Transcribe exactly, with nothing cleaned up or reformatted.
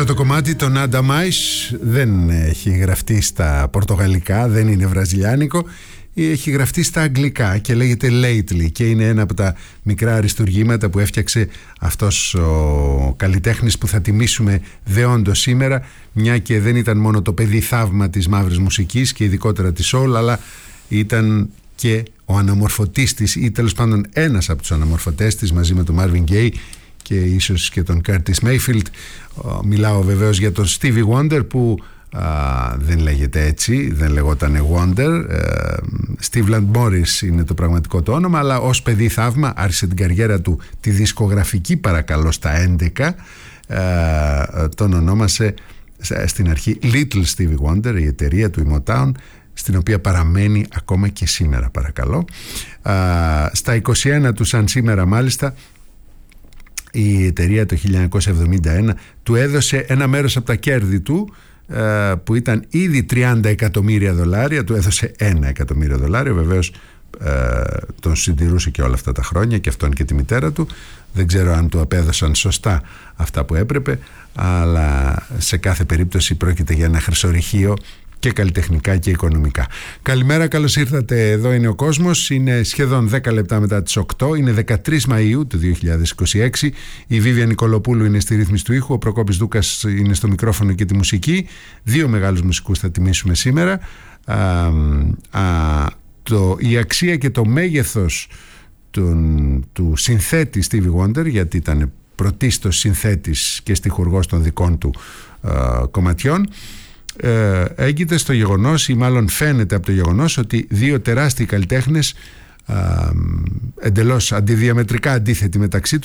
Αυτό το κομμάτι, το Nada Mais, δεν έχει γραφτεί στα πορτογαλικά, δεν είναι βραζιλιάνικο, έχει γραφτεί στα αγγλικά και λέγεται Lately και είναι ένα από τα μικρά αριστουργήματα που έφτιαξε αυτός ο καλλιτέχνης που θα τιμήσουμε δεόντως σήμερα, μια και δεν ήταν μόνο το παιδί θαύμα της μαύρης μουσικής και ειδικότερα της soul, αλλά ήταν και ο αναμορφωτής της, ή τέλος πάντων ένας από τους αναμορφωτές της, μαζί με τον Marvin Gaye και ίσως και τον Curtis Mayfield. Μιλάω βεβαίως για τον Stevie Wonder, που α, δεν λέγεται έτσι, δεν λεγόταν Wonder. ε, Steve Morris είναι το πραγματικό του όνομα, αλλά ως παιδί θαύμα άρχισε την καριέρα του τη δισκογραφική, παρακαλώ, στα έντεκα. ε, τον ονόμασε στην αρχή Little Stevie Wonder, η εταιρεία του, η Motown, στην οποία παραμένει ακόμα και σήμερα, παρακαλώ. Α, στα είκοσι ένα του σαν σήμερα μάλιστα, η εταιρεία το χίλια εννιακόσια εβδομήντα ένα του έδωσε ένα μέρος από τα κέρδη του, που ήταν ήδη τριάντα εκατομμύρια δολάρια, του έδωσε ένα εκατομμύριο δολάριο. Βεβαίως τον συντηρούσε και όλα αυτά τα χρόνια, και αυτόν και τη μητέρα του. Δεν ξέρω αν του απέδωσαν σωστά αυτά που έπρεπε, αλλά σε κάθε περίπτωση πρόκειται για ένα χρυσορυχείο και καλλιτεχνικά και οικονομικά. Καλημέρα, καλώς ήρθατε. Εδώ είναι ο κόσμος. Είναι σχεδόν δέκα λεπτά μετά τις οκτώ. Είναι δεκατρείς Μαΐου του δύο χιλιάδες είκοσι έξι. Η Βίβια Νικολοπούλου είναι στη ρύθμιση του ήχου. Ο Προκόπης Δούκας είναι στο μικρόφωνο και τη μουσική. Δύο μεγάλους μουσικούς θα τιμήσουμε σήμερα. Α, α, το, η αξία και το μέγεθος του, του συνθέτη Stevie Wonder, γιατί ήταν πρωτίστως συνθέτης και στιχουργός των δικών του α, κομματιών, Ε, έγκυται στο γεγονός, ή μάλλον φαίνεται από το γεγονός, ότι δύο τεράστιοι καλλιτέχνες, α, εντελώς αντιδιαμετρικά αντίθετοι μεταξύ τους,